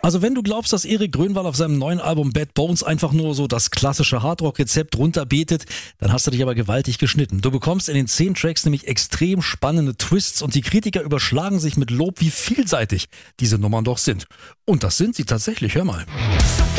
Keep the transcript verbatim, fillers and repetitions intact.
Also wenn du glaubst, dass Erik Grönwald auf seinem neuen Album Bad Bones einfach nur so das klassische Hardrock-Rezept runterbetet, dann hast du dich aber gewaltig geschnitten. Du bekommst in den zehn Tracks nämlich extrem spannende Twists und die Kritiker überschlagen sich mit Lob, wie vielseitig diese Nummern doch sind. Und das sind sie tatsächlich, hör mal.